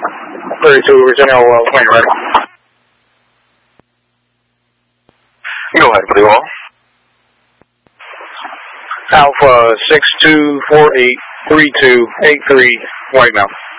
32, Virginia, plane ready. Go ahead, Blue Wall. Alpha 62483283, right now.